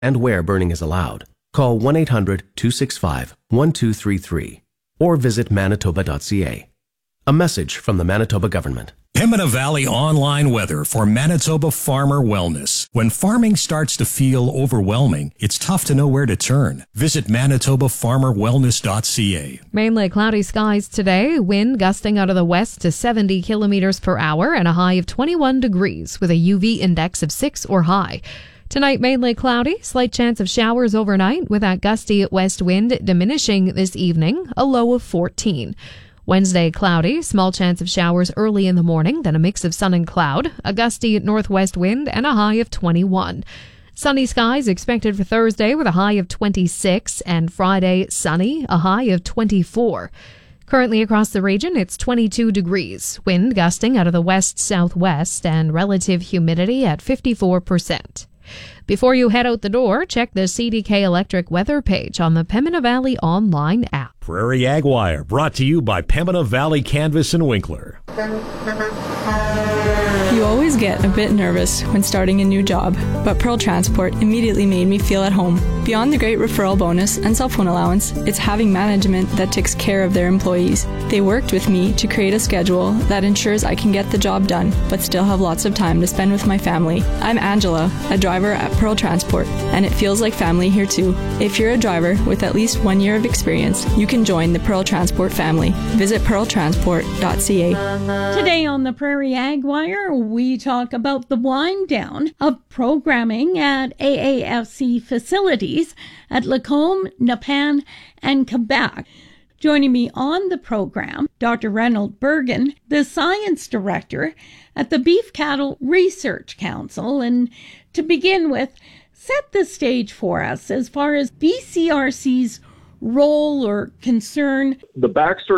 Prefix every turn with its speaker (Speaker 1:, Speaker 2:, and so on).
Speaker 1: and where burning is allowed. Call 1-800-265-1233 or visit manitoba.ca. A message from the Manitoba government.
Speaker 2: Pembina Valley online weather for Manitoba farmer wellness. When farming starts to feel overwhelming, it's tough to know where to turn. Visit manitobafarmerwellness.ca.
Speaker 3: Mainly cloudy skies today, wind gusting out of the west to 70 kilometers per hour and a high of 21 degrees with a UV index of 6 or high. Tonight, mainly cloudy, slight chance of showers overnight with that gusty west wind diminishing this evening, a low of 14. Wednesday, cloudy, small chance of showers early in the morning, then a mix of sun and cloud, a gusty northwest wind, and a high of 21. Sunny skies expected for Thursday with a high of 26, and Friday, sunny, a high of 24. Currently across the region, it's 22 degrees, wind gusting out of the west-southwest, and relative humidity at 54%. Before you head out the door, check the CDK Electric weather page on the Pembina Valley online app.
Speaker 2: Prairie Ag Wire, brought to you by Pembina Valley Canvas and Winkler.
Speaker 4: You always get a bit nervous when starting a new job, but Pearl Transport immediately made me feel at home. Beyond the great referral bonus and cell phone allowance, it's having management that takes care of their employees. They worked with me to create a schedule that ensures I can get the job done, but still have lots of time to spend with my family. I'm Angela, a driver at Pearl Transport, and it feels like family here too. If you're a driver with at least 1 year of experience, you can join the Pearl Transport family. Visit pearltransport.ca.
Speaker 5: Today on the Prairie Ag Wire, we talk about the wind down of programming at AAFC facilities at Lacombe, Nepean, and Quebec. Joining me on the program, Dr. Reynold Bergen, the science director at the Beef Cattle Research Council. And to begin with, set the stage for us as far as BCRC's role or concern.
Speaker 6: The backstory